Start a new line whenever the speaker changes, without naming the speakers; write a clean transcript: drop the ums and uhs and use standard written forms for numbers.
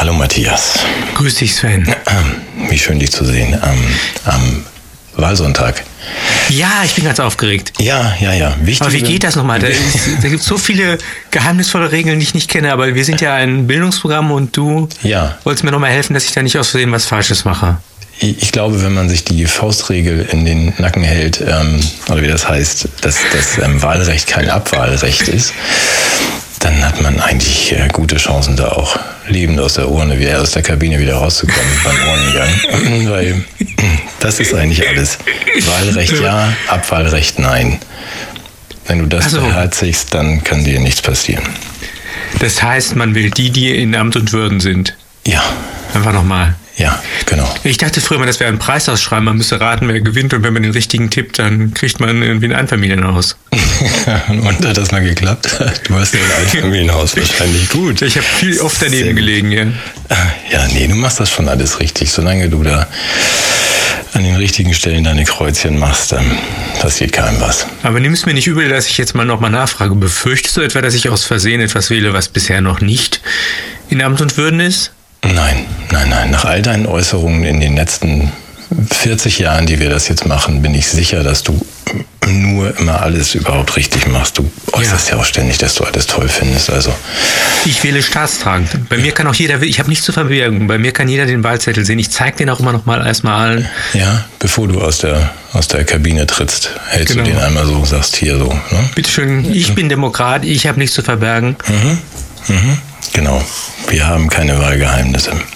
Hallo Matthias.
Grüß dich, Sven.
Wie schön, dich zu sehen am Wahlsonntag.
Ja, ich bin ganz aufgeregt.
Ja. Wichtig.
Aber wie geht das nochmal? Da gibt es so viele geheimnisvolle Regeln, die ich nicht kenne, aber wir sind ja ein Bildungsprogramm und du wolltest mir nochmal helfen, dass ich da nicht aus Versehen was Falsches mache.
Ich glaube, wenn man sich die Faustregel in den Nacken hält, oder wie das heißt, dass das Wahlrecht kein Abwahlrecht ist, dann hat man eigentlich gute Chancen, da auch lebend aus der Kabine wieder rauszukommen beim Urnengang. Weil das ist eigentlich alles. Wahlrecht ja, Abwahlrecht nein. Wenn du das beherzigst, dann kann dir nichts passieren.
Das heißt, man will die in Amt und Würden sind?
Ja.
Einfach nochmal.
Ja, genau.
Ich dachte früher mal, das wäre ein Preis ausschreiben, man müsste raten, wer gewinnt und wenn man den richtigen tippt, dann kriegt man irgendwie ein Einfamilienhaus.
Und hat das mal geklappt? Du hast ja ein Einfamilienhaus wahrscheinlich gut.
Ich habe oft daneben gelegen, ja.
Ja, nee, du machst das schon alles richtig. Solange du da an den richtigen Stellen deine Kreuzchen machst, dann passiert keinem was.
Aber nimm es mir nicht übel, dass ich jetzt mal nochmal nachfrage. Befürchtest du etwa, dass ich aus Versehen etwas wähle, was bisher noch nicht in Amt und Würden ist?
Nein. Nach all deinen Äußerungen in den letzten 40 Jahren, die wir das jetzt machen, bin ich sicher, dass du nur immer alles überhaupt richtig machst. Du äußerst ja auch ständig, dass du alles toll findest. Also
ich wähle staatstragend. Bei mir kann auch jeder, ich habe nichts zu verbergen, bei mir kann jeder den Wahlzettel sehen. Ich zeige den auch immer noch mal erstmal allen.
Ja, bevor du aus der Kabine trittst, hältst du den einmal so, sagst hier so. Ne?
Bitteschön, ich bin Demokrat, ich habe nichts zu verbergen.
Genau, wir haben keine Wahlgeheimnisse.